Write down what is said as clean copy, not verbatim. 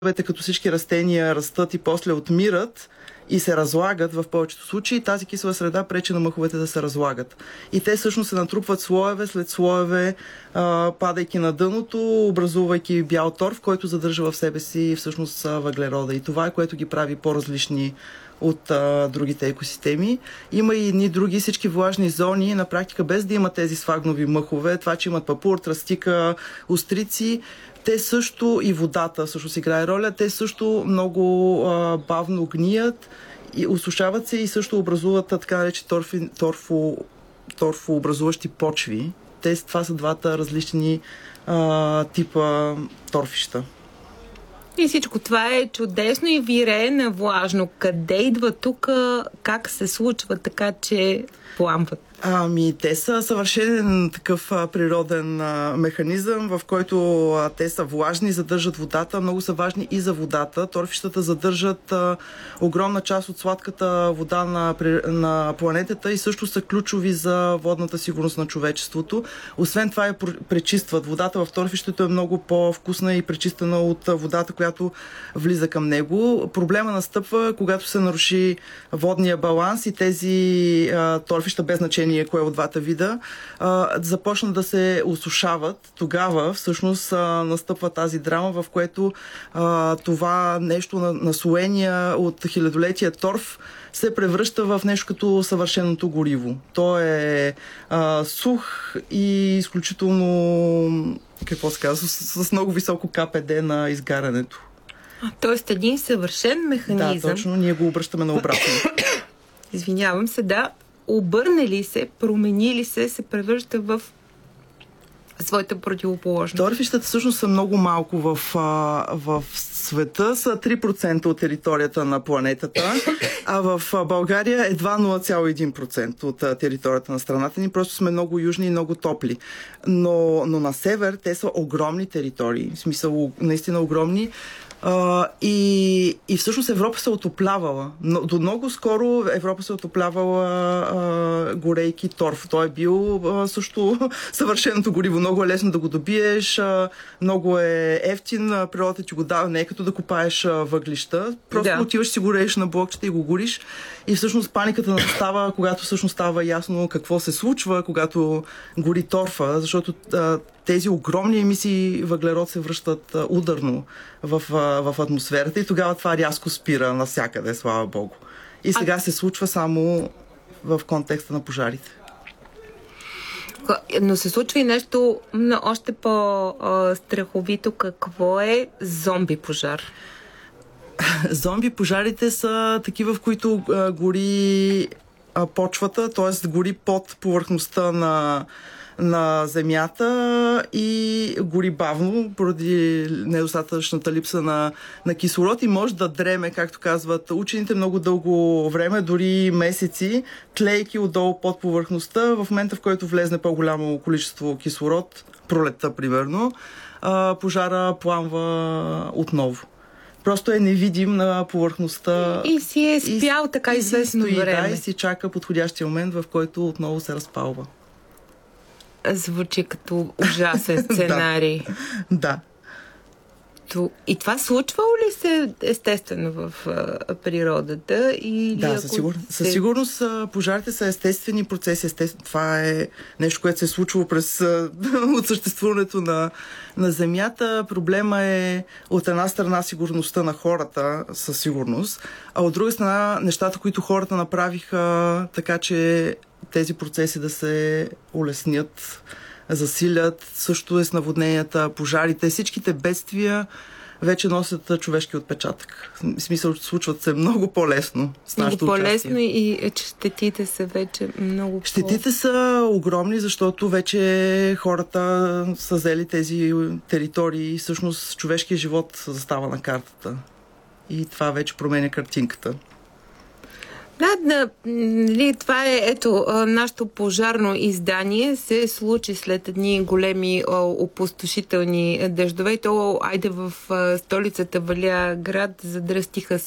като всички растения растат и после отмират и се разлагат в повечето случаи, тази кисела среда пречи на мъховете да се разлагат. И те всъщност се натрупват слоеве след слоеве, падайки на дъното, образувайки бял торф, който задържа в себе си всъщност въглерода. И това е, което ги прави по-различни от другите екосистеми. Има и едни други, всички влажни зони, на практика без да има тези сфагнови мъхове, това, че имат папур, тръстика, острици, те също и водата също играе роля, те също много бавно гният и усушават се и също образуват така наречени торфообразуващи почви. Това са двата различни типа торфища. И всичко това е чудесно и вирее на влажно. Къде идва тук, как се случва така, че пламват? Те са съвършен такъв природен механизъм, в който те са влажни, задържат водата, много са важни и за водата. Торфищата задържат огромна част от сладката вода на планетата и също са ключови за водната сигурност на човечеството. Освен това пречистват. Водата в торфището е много по-вкусна и пречистена от водата, която влиза към него. Проблема настъпва, когато се наруши водния баланс и тези торфища, без значение кое от двата вида, започнат да се осушават. Тогава всъщност настъпва тази драма, в което това нещо наслоения от хилядолетия торф се превръща в нещо като съвършеното гориво. То е сух и изключително, какво се казва, с много високо КПД на изгарянето. Тоест един съвършен механизъм. Да, точно. Ние го обръщаме наобратно. Извинявам се, да. Обърне ли се, промени ли се превръща в своята противоположност? Торфищата всъщност са много малко в света, са 3% от територията на планетата, а в България едва 0,1% от територията на страната ни. Просто сме много южни и много топли. Но на север те са огромни територии, в смисъл наистина огромни. И всъщност Европа се отоплявала. До много скоро Европа се отоплявала горейки торф. Той е бил също съвършеното гориво. Много е лесно да го добиеш, много е ефтин, природата ти го дава, не е като да копаеш въглища. Просто отиваш, си горееш на блокчета и го гориш. И всъщност паниката настава, когато всъщност става ясно какво се случва, когато гори торфа, защото тези огромни емисии въглерод се връщат ударно в атмосферата и тогава това рязко спира навсякъде, слава Богу. И сега се случва само в контекста на пожарите. Но се случва и нещо още по-страховито. Какво е зомби пожар? Зомби пожарите са такива, в които гори почвата, т.е. гори под повърхността на земята и гори бавно, поради недостатъчната липса на кислород и може да дреме, както казват учените, много дълго време, дори месеци, тлейки отдолу под повърхността. В момента, в който влезне по-голямо количество кислород, пролетта примерно, пожара пламва отново. Просто е невидим на повърхността. И си е спял така известно време. И си чака подходящия момент, в който отново се разпалва. Звучи като ужасен сценарий. Да. И това случвало ли се естествено в природата? Или да, със сигурност пожарите са естествени процеси. Това е нещо, което се е случвало от съществуването на Земята. Проблема е от една страна сигурността на хората, със сигурност, а от друга страна нещата, които хората направиха така, че тези процеси да се улеснят, засилят. Също е с наводненията, пожарите, всичките бедствия вече носят човешки отпечатък. В смисъл, случват се много по-лесно с нашето участие. Много по-лесно и щетите са вече много Щетите са огромни, защото вече хората са взели тези територии и всъщност човешкият живот застава на картата. И това вече променя картинката. Да, това е, нашето пожарно издание се случи след едни големи опустошителни дъждове. Айде в столицата Валя град задръстиха